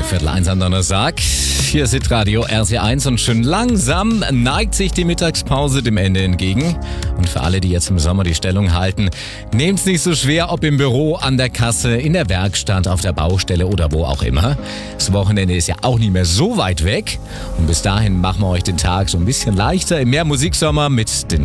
1:15 am Donnerstag. Hier ist Hitradio RT1 und schon langsam neigt sich die Mittagspause dem Ende entgegen. Und für alle, die jetzt im Sommer die Stellung halten, nehmt's nicht so schwer, ob im Büro, an der Kasse, in der Werkstatt, auf der Baustelle oder wo auch immer. Das Wochenende ist ja auch nicht mehr so weit weg. Und bis dahin machen wir euch den Tag so ein bisschen leichter im Mehr Musiksommer mit den